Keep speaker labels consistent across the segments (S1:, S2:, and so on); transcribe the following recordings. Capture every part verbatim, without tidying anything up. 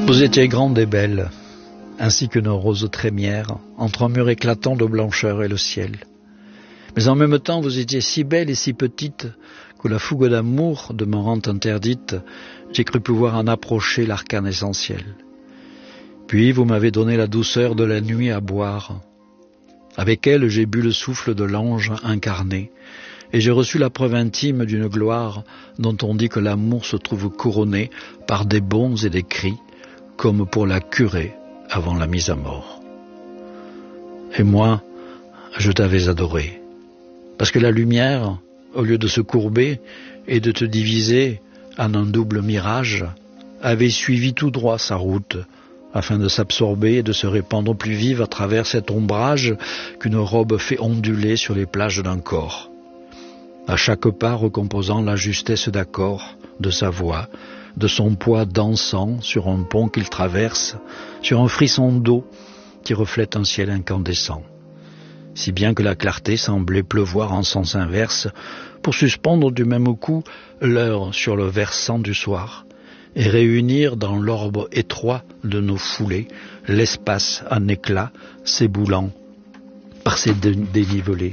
S1: Vous étiez grande et belle, ainsi que nos roses trémières, entre un mur éclatant de blancheur et le ciel. Mais en même temps, vous étiez si belle et si petite que la fougue d'amour demeurant interdite, j'ai cru pouvoir en approcher l'arcane essentiel. Puis vous m'avez donné la douceur de la nuit à boire. Avec elle, j'ai bu le souffle de l'ange incarné, et j'ai reçu la preuve intime d'une gloire dont on dit que l'amour se trouve couronné par des bonds et des cris, comme pour la curée avant la mise à mort. Et moi, je t'avais adoré, parce que la lumière, au lieu de se courber et de te diviser en un double mirage, avait suivi tout droit sa route, afin de s'absorber et de se répandre plus vive à travers cet ombrage qu'une robe fait onduler sur les plages d'un corps. À chaque pas recomposant la justesse d'accord de sa voix, de son poids dansant sur un pont qu'il traverse, sur un frisson d'eau qui reflète un ciel incandescent. Si bien que la clarté semblait pleuvoir en sens inverse pour suspendre du même coup l'heure sur le versant du soir et réunir dans l'orbe étroit de nos foulées l'espace en éclats s'éboulant par ses dénivelés.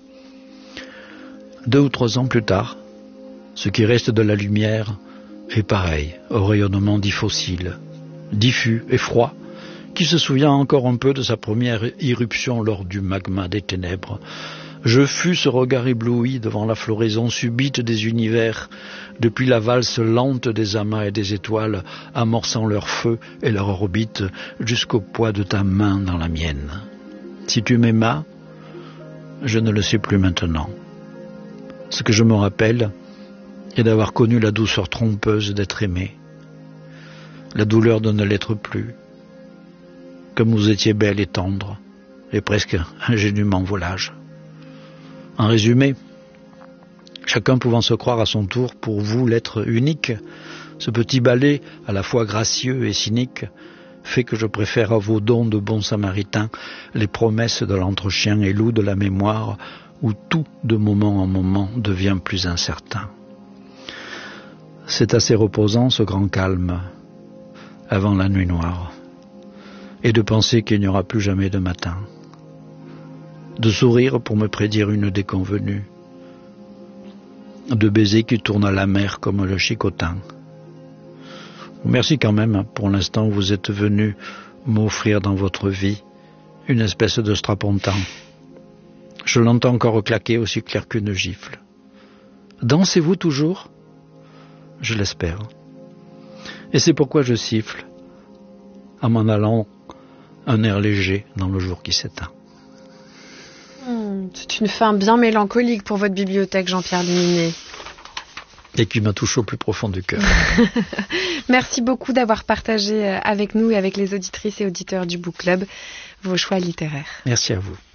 S1: Deux ou trois ans plus tard, ce qui reste de la lumière est pareil au rayonnement dit fossile, diffus et froid, qui se souvient encore un peu de sa première irruption lors du magma des ténèbres. Je fus ce regard ébloui devant la floraison subite des univers, depuis la valse lente des amas et des étoiles, amorçant leur feu et leur orbite jusqu'au poids de ta main dans la mienne. Si tu m'aimas, je ne le sais plus maintenant. Ce que je me rappelle est d'avoir connu la douceur trompeuse d'être aimé, la douleur de ne l'être plus, comme vous étiez belle et tendre, et presque ingénument volage. En résumé, chacun pouvant se croire à son tour pour vous l'être unique, ce petit ballet, à la fois gracieux et cynique, fait que je préfère à vos dons de bon samaritain les promesses de l'entre-chien et loup de la mémoire, où tout, de moment en moment, devient plus incertain. C'est assez reposant, ce grand calme, avant la nuit noire, et de penser qu'il n'y aura plus jamais de matin, de sourire pour me prédire une déconvenue, de baisers qui tournent à la mer comme le chicotin. Merci quand même, pour l'instant où vous êtes venu m'offrir dans votre vie une espèce de strapontin. Je l'entends encore claquer aussi clair qu'une gifle. Dansez-vous toujours ? Je l'espère. Et c'est pourquoi je siffle, en m'en allant un air léger dans le jour qui s'éteint.
S2: Mmh, c'est une fin bien mélancolique pour votre bibliothèque, Jean-Pierre Luminet.
S1: Et qui m'a touché au plus profond du cœur.
S2: Merci beaucoup d'avoir partagé avec nous et avec les auditrices et auditeurs du Book Club vos choix littéraires.
S1: Merci à vous.